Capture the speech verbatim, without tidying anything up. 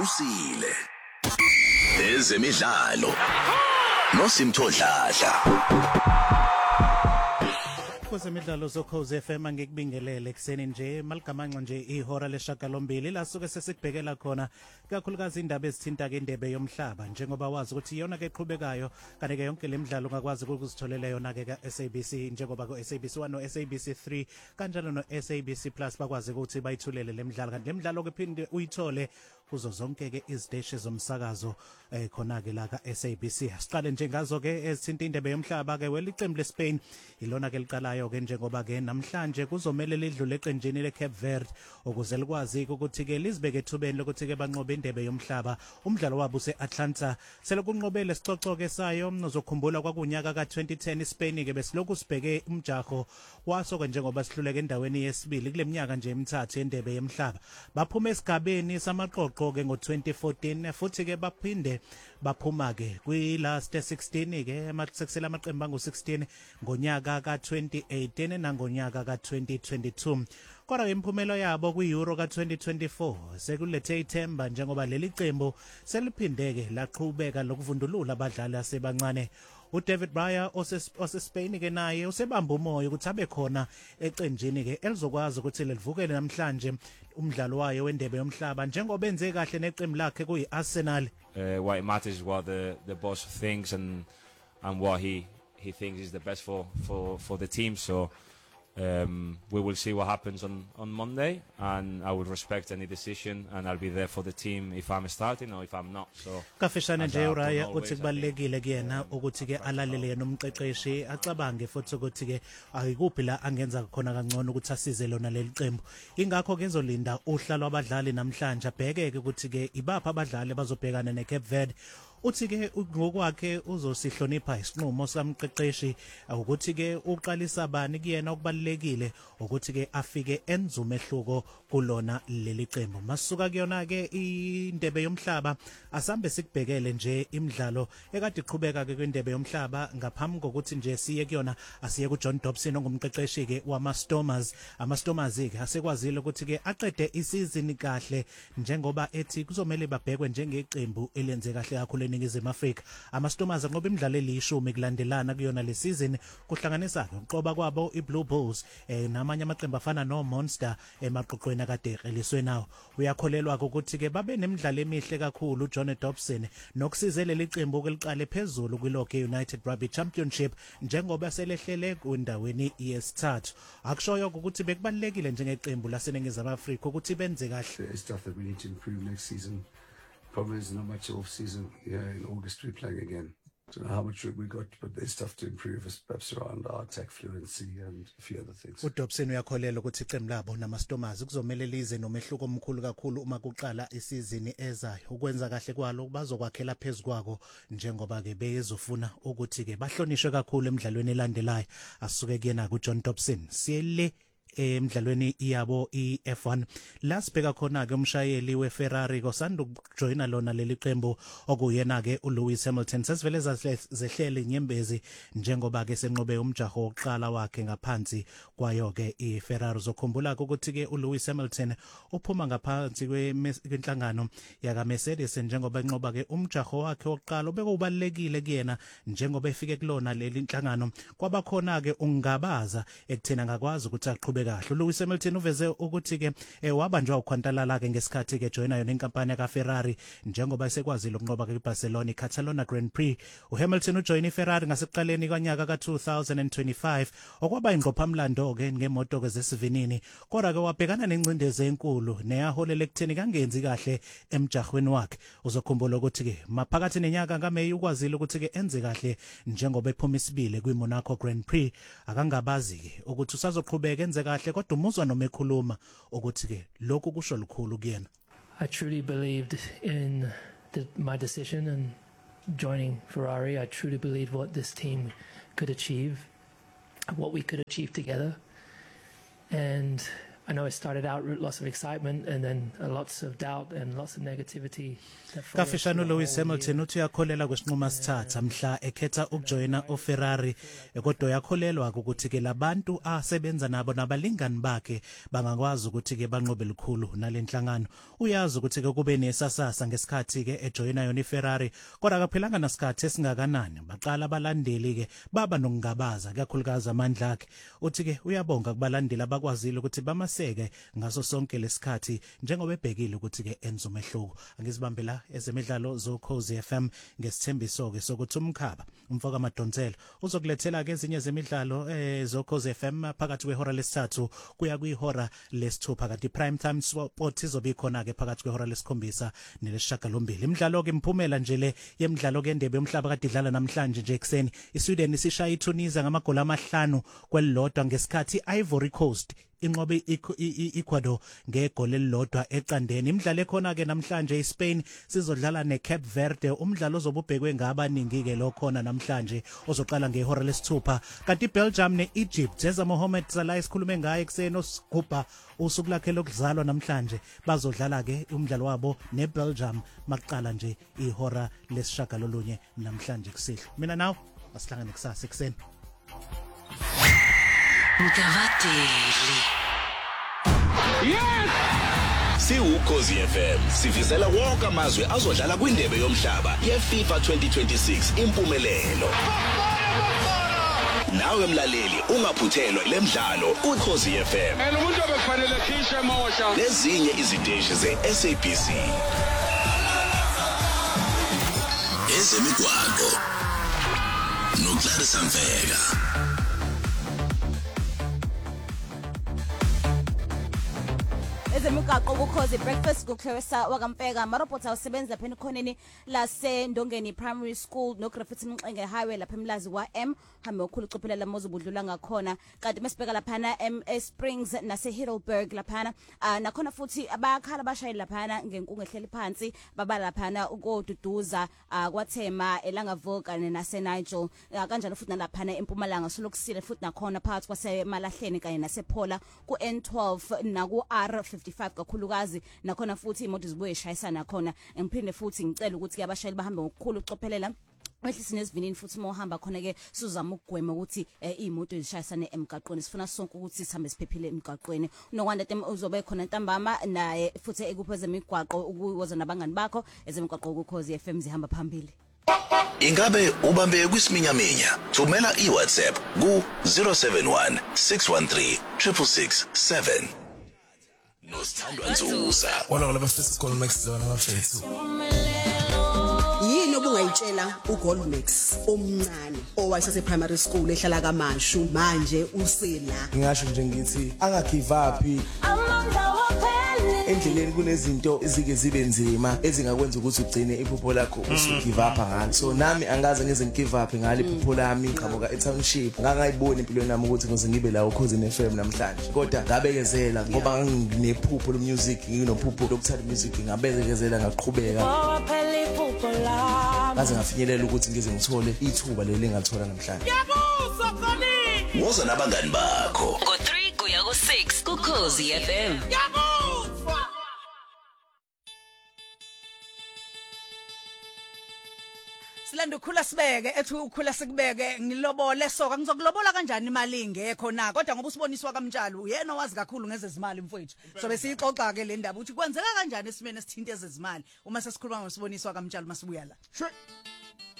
usile ezemidlalo noSimthodladla. Kwezemidlalo zokhoze F M ngikubingelele ekseni nje maligamanxa nje ihora leshagalombili la suke sesikubhekela khona kakhulukazi indaba ezithinta ke indebe yomhlaba njengoba wazi ukuthi iyona ke eqhubekayo kanti ke yonke lemidlalo ungakwazi ukuzitholela yona ke ka S A B C njengoba ko S A B C one no S A B C three kanjalo no S A B C Plus bakwazi ukuthi bayithulele lemidlalo kanti lemidlalo ke phinde uyithole kuzo zonke ke iziteshi zomsakazo eh khona ke la ka S A B C. Siqale nje ngazo ke ezithinta indebe yomhlaba ke weliqembu leSpain ilona ke liqalayo ke njengoba ke namhlanje kuzomela lidlule eqenjini leCape Verde ukuze likwazi ukuthi ke lizibeke ethubeni lokuthi ke banqobe indebe yomhlaba. Umdlalo wabo useAtlanta selekunqobele sicoco ke sayo nozokhumbula kwakunyaka ka twenty ten iSpain ke besilokhu sibheke umjaho waso ke njengoba sihluleke endaweni yesibili kuleminyaka nje emithathu endebe yomhlaba. Baphuma esigabeni samaqoqo ke ngo twenty fourteen futhi ke baphinde baphuma ke kwi last sixteen ke amaseksela amaqembu angu sixteen ngonyaka ka twenty eighteen nangonyaka ka twenty twenty-two. Kodwa imphumelo yabo kwi-Euro ka twenty twenty-four sekulethe ithemba njengoba leli qembu seliphindeke laqhubeka lokuvundulula abadlali asebancane. uDavid Raya ose-Spain ke naye usebamba umoya ukuthi abe khona eqenjini ke elizokwazi ukuthi livukele namhlanje umdlalo wayo wendebe yomhlaba njengoba enze kahle neqembu lakhe kuyi-Arsenal. Uh, what it matters is what the the boss thinks and and what he he thinks is the best for for for the team. So um we will see what happens on on Monday, and I will respect any decision and I'll be there for the team if I'm starting or if I'm not. So kafishane nje uRaya uthi kubalekile kuyena ukuthi ke alalele yena umqeqeshi acabange futhi ukuthi ke ayikuphi la angenza khona kangcono ukuthi asize lona leli qembu. Ingakho ke ezolinda uhlalo abadlali namhlanje abheke ke ukuthi ke ibapha abadlali bazobhekana neCape Verde. Uthi ke ngokwakhe uzosihlonipha isinqumo samqeqeshi ukuthi ke uqalisa bani kuyena okubalekile ukuthi ke afike enze umehluko kulona leli qembu. Masuka kuyona ke indebe yomhlaba asambe sikubhekele nje imidlalo ekade iqhubeka ke kwindebe yomhlaba ngaphambi kokuthi nje siye kuyona asiye ku John Dobson ongumqeqeshi ke wama Stormers. Ama Stormers ke asekwazile ukuthi ke aqede isizini kahle njengoba ethi kuzomela babhekwe njengeqembu elenze kahle kakhulu eNingizimu Afrika. Ama Stormers ngoba imidlalo elishumi kulandelana kuyona le season kuhlanganisa uqoba kwabo iBlue Bulls eh namanye amaqembu afana no Monster emaqoqweni akade eqeliswe nawo. Uyakholelwa ukuthi ke babe nemidlalo emihle kakhulu John Dobson nokusizele leqembu ukeliqale phezulu kwiLoke United Rugby Championship njengoba selehlele kundaweni yesithathu. Akushoyo ukuthi bekubalekile njengeqembu laseNingizimu Afrika ukuthi benze kahle. Stuff that we need to improve next season. Problem is not much off season. Yeah, in August we're playing again. Don't know how much we got, but there's stuff to improve, perhaps around our attack fluency and a few other things. uDobson uyakholela ukuthi iqembu labo namaStormers kuzomela lize nomehluko omkhulu kakhulu uma kuqala isizini ezayo. Ukwenza kahle kwalo bazokwakhela phezukwago njengoba ke bezofuna ukuthi ke bahlonishwe kakhulu emidlalweni elandelayo. Asuke kuyena kuJohn Dobson. Siyele emidlalweni yabo iF one la sibheka khona ke umshayeli weFerrari kosanda ukujoina lona leli qembu okuyena ke uLewis Hamilton. Sesivele zehlele inyembezi njengoba ke senqobe umjaho oqala wakhe ngaphansi kwayo ke iFerrari. Uzokhumbula ukuthi ke uLewis Hamilton uphuma ngaphansi kwenhlangano yaka Mercedes njengoba enqoba ke umjaho wakhe oqala obekubalekile kuyena njengoba efike kulona leli inhlangano kwabakhona ke ungabaza ekuthena ngakwazi ukuthi aqhubeke kahle. uLewis Hamilton uveze ukuthi ke wabanjwa ukhwantalala ke ngesikhathi ke joina yona inkampani kaFerrari njengoba esekwazile ukunqoba ke eBarcelona iCatalona Grand Prix. uHamilton ujoina iFerrari ngasekuqaleni konyaka ka two thousand twenty-five okwaba ingqophamlando ke ngemoto ke zesivinini kodwa ke wabhekana nencindezelo enkulu neyaholela ekutheni kangenzi kahle emjahweni wakhe. Uzokhumbula ukuthi ke maphakathi nenyaka kaMeyi ukwazile ukuthi ke enze kahle njengoba ephuma isibili kwiMonaco Grand Prix. Akangabazi ke ukuthi usazoqhubeka enze kahle kodwa umuzwa noma ekhuluma ukuthi ke lokhu kusho lukhulu kuyena. I truly believed in the, my decision and joining Ferrari. I truly believed what this team could achieve, what we could achieve together. And I know it started out with lots of excitement and then uh, lots of doubt and lots of negativity. Kafishano Lewis Hamilton uthi yakholela kwesinquma sithatha mhla ekhetha ukujoyina uFerrari kodwa yakholelwa ukuthi ke labantu asebenza nabo nabalingani bakhe bangakwazi ukuthi ke banqobe likhulu nalenhlangano. Uyazi ukuthi ke kube nesasasa ngesikhathi ke ejoyina yona iFerrari kodwa akaphelanga nasikhathi esingakanani baqala abalandeli ke baba nokungabaza kakhulukazi amandla akhe. Uthi ke uyabonga kubalandeli abakwazile ukuthi bamaseke ngaso sonke lesikhathi njengoba ebhekile ukuthi ke enza umehluko. Angizibambela ezemidlalo zoKhozi F M ngesithembiso ke sokuthi umkhaba umfoka Madonsela uzokulethela ke ezinye zemidlalo eh zoKhozi F M phakathi kwehora lesithathu kuya kwihora lesithupha kanti prime time sport izobe khona ke phakathi kwehora lesikhombisa neleshagalombili. Imidlalo ke imphumela nje le yemidlalo ke ndebe yomhlaba kade idlala namhlanje nje ekseni iSweden isishaya iTunisia ngamagoli amahlanu kwelilodwa ngesikhathi Ivory Coast inqobe iEcuador ngegoli elilodwa ecandeni. Imidlalo ekhona ke namhlanje iSpain sizodlala neCape Verde umdlalo ozobubhekwe ngabaningi ke lokhona namhlanje ozoqala ngehora lesithupha kanti iBelgium neEgypt Zeza Mohamed Salah isikhulume ngaye ekseni osigubha usuku lakhe lokuzalwa namhlanje bazodlala ke umdlalo wabo neBelgium maqala nje ihora lesishagalolunye namhlanje kusihlwa. Mina nawe asihlangane kusasa ekseni. Mkavateli. Yes! Siwukhozi F M sifisela wonke amazwe azodlala kwindebe yomhlaba yeFIFA twenty twenty-six impumelelo. Nawe mlaleli ungaphuthelwa lemidlalo uKhozi F M. Ena umuntu obefanele khishe emosha. Lezinye iziteshi ze-S A B C. Ezemigwaqo. noClarissa Mfeka. Ezemigaqo kuKhozi breakfast kuClarissa wakaMfeka marobota usebenza lapha ekhoneni lase Ndongeni Primary School no Graffiti Mxenge Highway lapha eMlazi wa M hambe ukhulu cophelela mozo budlula ngakhona kanti mesibheka lapha M Springs nase Heidelberg lapha nakhona futhi abakhala abashayeli lapha ngenkungu ehleli phansi baba lapha ukoduduza kwaThema eLangavuka nase Nigel kanjalo futhi nalapha eMpumalanga solokusile futhi nakhona phakathi kwaseMalahleni kanye nasePhola ku N twelve naku R fifty-five kakhulukazi nakhona futhi imoto zibuye shayisana khona ngiphinde futhi ngicela ukuthi abashayeli bahambe ngokukhulu ucophelela wehlisi nesivinini futhi mohamba khona ke sizama ukugwema ukuthi imoto ezishayisane emgaqweni sifuna sonke ukuthi sihambe siphephile emgaqweni unokwanda tem uzobe khona ntambama naye futhi ekupheze imigwaqo ukuwoza nabangani bakho ezemigwaqo kuKhozi F M zihamba phambili. Ingabe ubambe kwisiminyaminya thumela iWhatsApp ku zero seven one six one three six six seven. Nosithandwa Nzuza wala wala bafisa Gold Max zona bafethu yini obungayitshela uGoldmax omncane owayesase primary school ehlala kaMashu manje usela ngingasho nje ngithi anga give up endleleni kunezinto ezike zibe nzima ezingakwenza ukuthi ugcine iphupho lakho usugive up ngalo so nami angaze ngize ngigive up ngale iphupho lami ngiqhamuka eTownship ngangayiboni impilo nami ukuthi ngize ngibe la uKhozi F M namhlanje kodwa ngabekezela ngoba nginephupho lomusic nginophupho lokuthatha music ngabekezela ngaqhubeka ngaze ngafinyelela ukuthi ngize ngithole ithuba leli engathola namhlanje. Yabuso khoni woza nabangani bakho ngo three kuya ku six kuKhozi F M. Silanda ukhula sibeke ethi ukhula sikubeke ngilobole soka ngizokulobola kanjani imali ingekho na kodwa ngoba usiboniswa kaMtshalo uyena owazi kakhulu ngezezimali mfowethu so besixoxa ke le ndaba uthi kwenzeka kanjani esimene esithinte ezezimali uma sesikhuluma ngosiboniswa kaMtshalo masibuya la.